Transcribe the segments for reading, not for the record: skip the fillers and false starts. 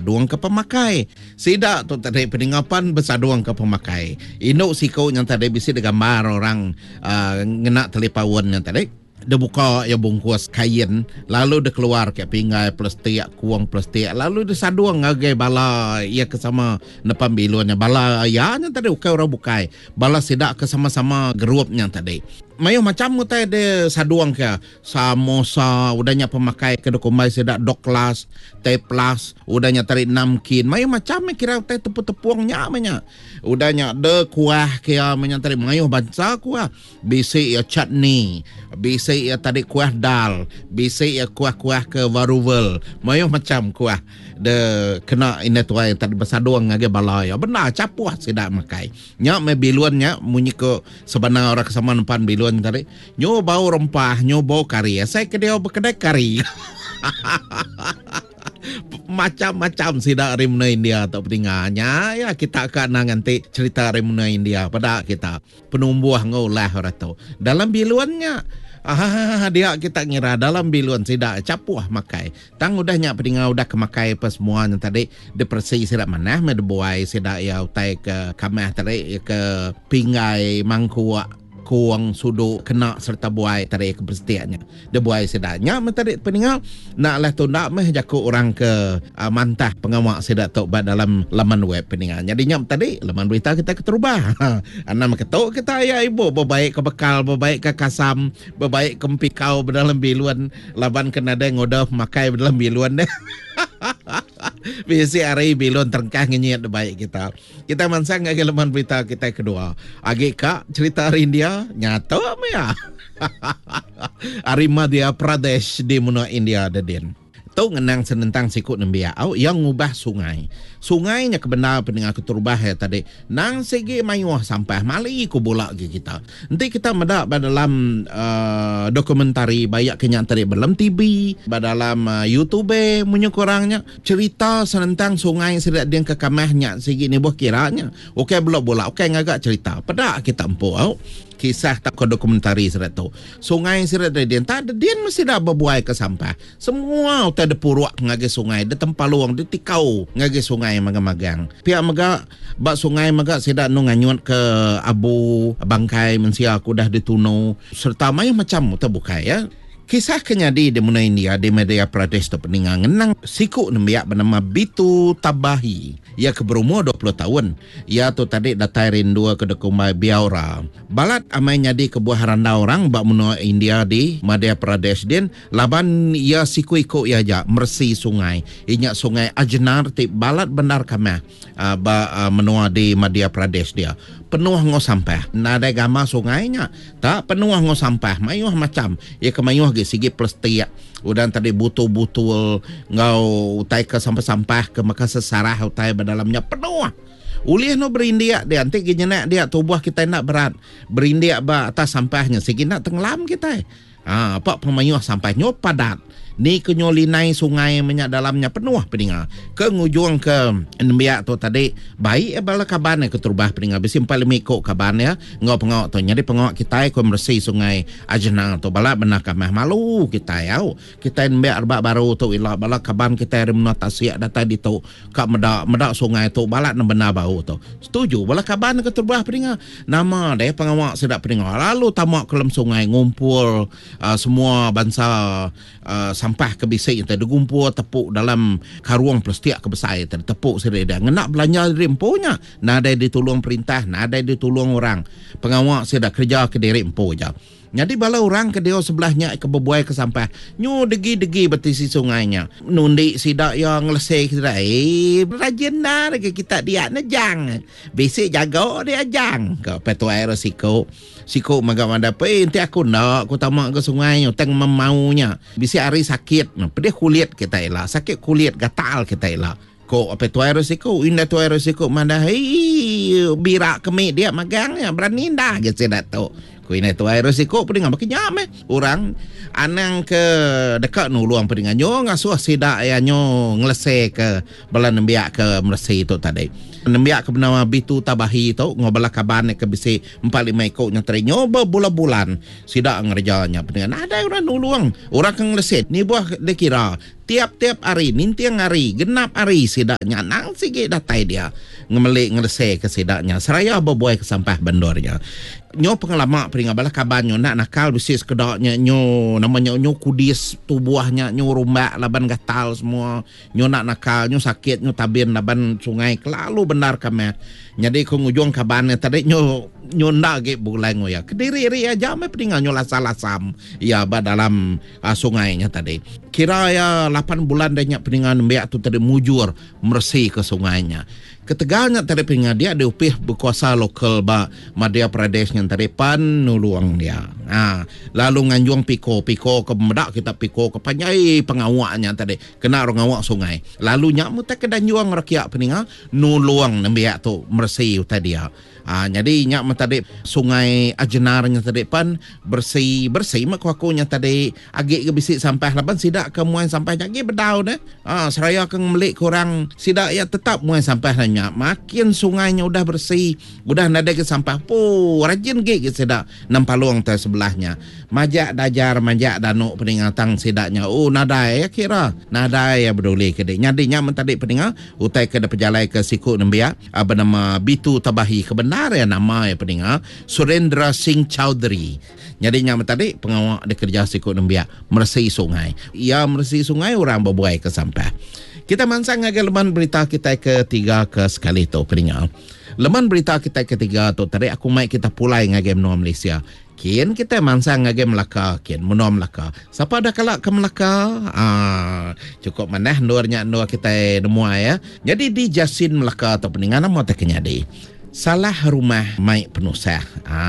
bersaduang ke pemakai. Sidak tu tadi peningapan bersaduang ke pemakai. Inuk siko yang tadi bisa digambar orang ngena telepawan yang tadi. Dia buka ya bungkus kain, lalu dia keluar ke pinggai plastik, kuang plastik, lalu dia saduang ngagai bala ia kesama depan biluannya bala ya nya tadi ukai orang bukai bala sidak ke sama-sama grupnya tadi. Mayo macam mutai dia saduang ke samosa udahnya pemakai ke dokumai sidak doklas teh plus udahnya tarik namkin mayo macam kira teh tepu-tepuangnya amanya udahnya de kuah ke amanya tarik mayo bansa kuah bisi ya chutney bisi ya tadi kuah dal bisi ya kuah-kuah ke varuvel mayo macam kuah de kena ini tuai tadi bersaduang ngage balaya benar capuah sidak makai nya me biluannya munyi ke sebenarnya orang kesama nempan biluan tadi nyo bau rempah nyo bau kari saya ke dia berkedai kari macam-macam sidak rimna India atau petinganya ya kita akan nanti cerita rimna India pada kita penumbuh ngolah orang dalam biluannya dia kita ngira dalam biluan sidak capuah makai tang udahnya pedinga udah kemakai apa semuanya tadi depresi sidak mana me buai sidak ya utai ke kamah tadi ke pinggai mangkuak kuang sudu kena serta buai tarik ke persetiannya. Dia buai sedanya mentari peningal nak lah tu nak meh jaku orang ke mantah pengawak sedak tok dalam laman web peningal. Jadi nyam tadi laman berita kita keterubah. Anam ketok kita ya ibu berbaik ke bekal, berbaik ke kasam, berbaik ke pikau dalam biluan laban kena ada ngodah makai dalam biluan deh. Biasa hari bilon terengkah ngenyat baik kita. Kita mansang ngage leman berita kita kedua. Agi kak cerita hari India nyata ya. Hari Madhya Pradesh di mana India ada din. Tahu ngenang senentang sikut nembia au yang ngubah sungai. Sungainya kebenar pendengar keturbah ya tadi. Nang segi mayuah sampah mali ku bolak ke kita. Nanti kita medak dalam dokumentari banyak kenyak tadi dalam TV, dalam YouTube punya kurangnya cerita senentang sungai sedak dia ke kamahnya segi ni buah kiranya. Okey bolak-bolak okey ngagak cerita. Pada kita empu au. Kisah tak dokumentari serat tu. Sungai serat dia tak ada dia mesti dah berbuai ke sampah. Semua tak ada puruak ngage sungai, ada tempat luang, ada tikau ngage sungai magang-magang. Pihak maga bak sungai maga sedak nu nganyut ke abu bangkai mensia aku dah dituno serta mai macam terbukai ya. Kisah kenyadi di mana India di Madhya Pradesh tu peningang ngenang siku nembiak bernama Bitu Tabahi. Ia berumur 20 tahun. Ia tu tadi datai rindu ke dekumai Biaura. Balat amai nyadi kebuah randa orang bak menua India di Madhya Pradesh din laban ia siku ikut ia ja mersi sungai. Inya sungai Ajnar ti balat benar kamah menua di Madhya Pradesh dia. Penuh ngo sampah. Nada gama sungainya tak penuh ngo sampah. Mayuh macam ia kemayuh ge sigi plastik. Udah tadi butul-butul ngau utai ke sampah-sampah ke maka sesarah utai dalamnya penuh. Ulih no berindiak dia nanti gijenak dia tubuh kita nak berat. Berindiak ba atas sampahnya sigi nak tenggelam kita. Apa pemayuh sampahnya padat. Ni kenyolinai sungai menyak dalamnya penuh peningal. Ke ngujung ke nembiak tu tadi baik bala kaban ke turbah peningal bisimpal mikok kaban ya. Ngau pengawak tu nyari pengawak kita ko bersih sungai Ajnang tu bala benar kamah malu kita ya. Kita nembiak arbak baru tu ila bala kaban kita remna tasyak data di tu kak medak sungai tu bala benar bau tu. Setuju bala kaban ke turbah peningal. Nama deh pengawak sedak peningal lalu tamak ke dalam sungai ngumpul semua bangsa sampah ke bisik yang tadi gumpul tepuk dalam karuang plastik ke besar tadi tepuk sededa ngenak belanja remponya nada ditolong perintah nada ditolong orang pengawak saya dah kerja ke diri empo je. Jadi bala orang ke dia sebelahnya ke berbuai ke sampah nyu degi-degi betisi sungainya nundi sidak yang ngelesek sidak rajin dah kita dia nejang bisik jaga dia jang ke petu air siko magamanda pe enti aku nak aku tamak ke sungai teng memaunya bisik hari sakit pedih kulit kita ela sakit kulit gatal kita ela ko apa tu air risiko indah tu air risiko mana birak kemik dia magangnya berani dah gitu dak tu ko ini tu air risiko pedingan makin nyam orang anang ke dekat nu luang pedingan nyo ngasuh sidak ya nyo ngelese ke balan nembiak ke mersi tu tadi nembiak ke bernama Bitu Tabahi tu ngobala kaban ke bisi 4-5 ekor nya terinyo berbulan-bulan sidak ngerjanya pedingan ada orang nu luang orang ke ngelese ni buah dekira tiap-tiap hari, nintiang hari, genap hari sidaknya, nang sikit datai dia ngemelik ngelesai ke sidaknya, seraya berbuai ke sampah bandornya. Nyo pengalaman peringat bala kabanyo nak nakal bisis kedaknya nyo namanya nyo kudis tubuhnya nyo rumbak laban gatal semua nyo nak nakal nyo sakit nyo tabin laban sungai kelalu benar kami. Jadi kung ujung kabannya tadi nyo nak ge bulai ngoya kediri ri aja me peringat nyo lasam ya ba dalam sungainya tadi. Kira ya 8 bulan dah peringat mbak tu tadi mujur mersih ke sungainya. Ketegalnya tadi peringat dia diupih berkuasa lokal ba Madhya Pradesh yang tadi pan nuluang dia. Lalu nganjuang piko ke medak kita piko ke panjai pengawaknya tadi kena orang awak sungai. Lalu nyak muta ke danjuang rakyat peringat nuluang nembiak tu mersih tadi ya. Jadi nyak tadi sungai Ajenarnya tadi pan bersih mak kuakunya tadi agak ke bisik sampah laban sidak ke muai sampah lagi bedau deh. Seraya ke melik kurang sidak ya tetap muai sampah nanya. Makin sungainya udah bersih, udah nada ke sampah rajin ke sidak nampaluang teh sebelahnya. Majak dajar majak danuk peningatang sidaknya. Nada ya kira. Nada ya beduli ke dik. Nyadi nyak tadi peningat utai ke pejalai ke siku nembia bernama Bitu Tabahi kebenar ya nama ya peningat Surendra Singh Chowdhury. Jadi nyama tadi pengawal di kerja siku nembia mersih sungai. Ya mersih sungai orang berbuai ke sampah. Kita mansang agak leman berita kita ketiga ke sekali tu peningat. Leman berita kita ketiga tu tadi aku mai kita pulai ngage menua Malaysia. Kian kita mansang ngage Melaka, kian menua Melaka. Siapa ada kalak ke Melaka? Cukup manah nuarnya nuar kita nemu ya. Jadi di Jasin Melaka tu peningat nama tak kenyadi. Salah rumah mai penusah.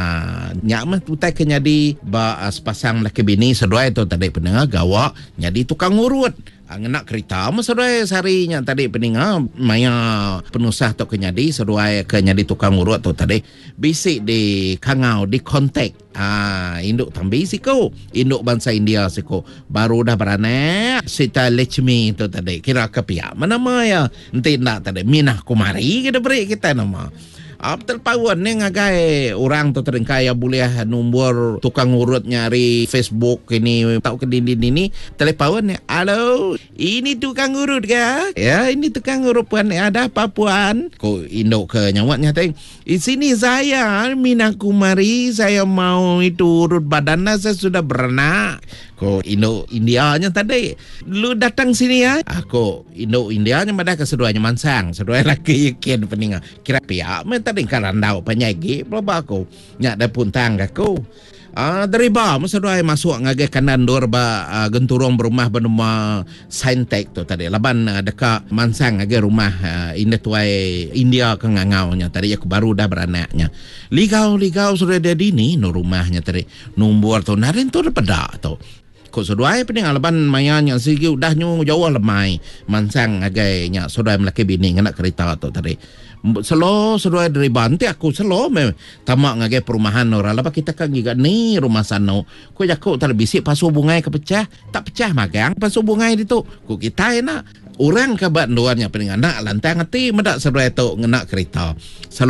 Nyak mah tutai kenyadi ba sepasang laki bini seduai tu tadi pendengar gawa nyadi tukang urut. Ngenak kereta mah seduai sarinya tadi pendengar maya penusah tu kenyadi seduai kenyadi tukang urut tu tadi bisik di kangau di kontak. Induk tambi siko, induk bangsa India siko baru dah beranak Sita Lechmi tu tadi kira ke pihak mana maya nanti nak tadi Minah Kumari kita beri kita nama. Terpawan ni ngagai orang tu terengkai ya boleh nombor tukang urut nyari Facebook ini tahu ke dinding ini telepawan ni. Halo, ini tukang urut ke? Ya, ini tukang urut puan. Ada apa puan? Ko induk ke nyawatnya teng. Di sini saya Minah Kumari, saya mau itu urut badannya saya sudah beranak. Ko induk Indianya tadi. Lu datang sini ya? Aku induk Indianya madah keseduanya mansang, sedua laki yakin peninga. Kira pihak tadi karandau penyagi pelaba aku nyak dah pun tangga aku dari bawah masa doai masuk ngage kanan dor ba genturong berumah bernama Saintek tu tadi laban dekat mansang ngage rumah indah tuai India ke ngangaunya tadi aku baru dah beranaknya ligau sudah ada dini no rumahnya tadi nombor tu narin tu pedak tu ko seduai pening alaban mayanya sigi udah nyu jauh lemai mansang ngage nya seduai melaki bini ngana kereta tu tadi selo seduai dari banti aku selo tamak ngage perumahan orang lapa kita kan giga ni rumah sano ko jakok terbisik pasu bungai kepecah tak pecah magang pasu bungai itu ko kita enak orang kabat luarnya pening anak lantang ngati medak seduai tu ngenak kereta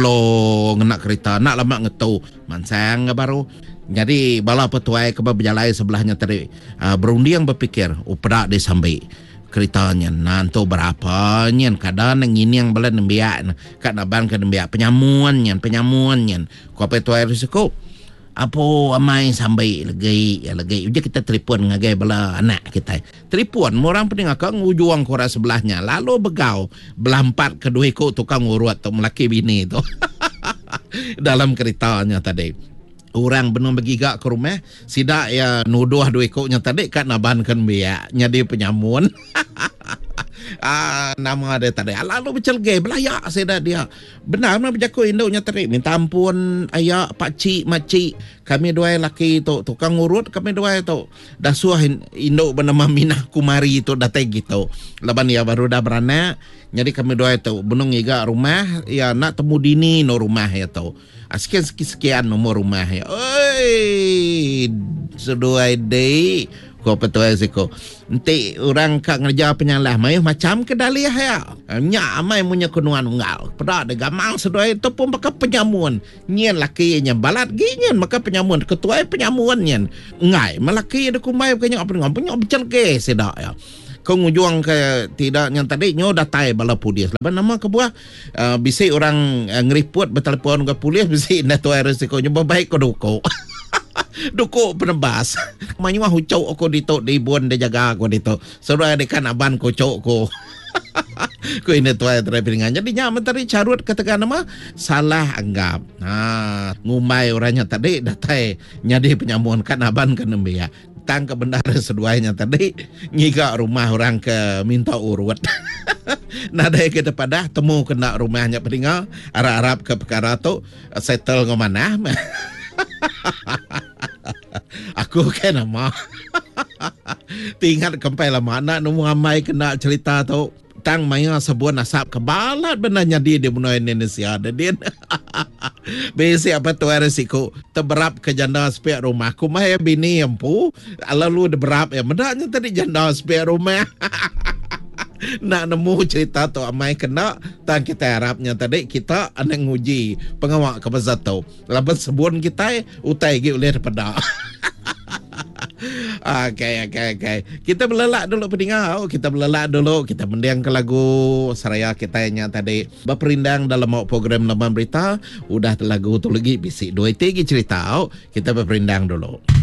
selo ngenak kereta nak lama ngetu mansang baru. Jadi bala petuai ke berjalai sebelahnya tadi berunding berpikir pedak dia sampai keritanya nanti berapa nyen kadang ini yang bela nembiak kat naban ke nembiak penyamuan nyen ko petuai risiko apa amai sampai lagi uja kita telefon ngagai bala anak kita telefon orang pening akak ngujuang kora sebelahnya lalu begau belampat kedua ko tukang urut tu melaki bini tu dalam keritanya tadi. Orang benar begigak ke rumah sidak ya nuduh dua ekoknya tadi kat naban kan biak nyadi penyamun. Nama dia tadi lalu bercelgai belayak saya dia benar mana berjaku induknya tadi minta ampun ayah pakcik makcik kami dua laki tu tukang urut kami dua tu dah suah induk bernama Minah Kumari tu datai gitu laban ya baru dah beranak jadi kami dua tu benung iga rumah ya nak temu dini no rumah ya tu sekian nomor rumah ya oi seduai day ko petuai siko nanti orang kak ngerja penyalah mayu macam kedaliah ya nya amai punya kenuan unggal pada de gamang seduai tu pun pakai penyamuan nyen laki nya balat ginyen maka penyamuan ketuai penyamuan nyen ngai malaki de kumai kanya apa punya becel ke sedak ya kau ngujuang ke tidak yang tadi nyo datai bala polis. Lepas nama ke buah bisi orang ngeriput bertelefon ke polis bisi netoi resiko nyo baik ko duko. Duko penebas. Manyu hucau ko dito di buan de jaga ko dito. Suruh dekan aban ko cok ko. Ko ini tuai terpingan. Jadi nyaman tadi carut katakan nama salah anggap. Ngumai orangnya tadi datai nyadi penyamuan kan aban kan ya. Tang ke bendara seduanya tadi ngiga rumah orang ke minta urut. Nada kita pada temu kena rumahnya pedinga arab ke perkara tu settle ngomana. Aku kan nama tinggal kempai lama anak nemu amai kena cerita tu tang maya sebuah nasab kebalat benarnya dia menua Indonesia ada dia. Besi apa tu resiko terberap ke janda spek rumah ku mah bini empu lalu berap ya mendaknya tadi janda spek rumah. Nak nemu cerita tu amai kena tang kita harapnya tadi kita anak nguji pengawak ke pasal tu lepas sebun kita utai gi oleh daripada. Okay. Kita belelak dulu pendengar. Kita belelak dulu. Kita mendiang ke lagu seraya kita yang tadi berperindang dalam program Laman Berita. Udah lagu tu lagi bisik 2 3 cerita. Kita berperindang dulu.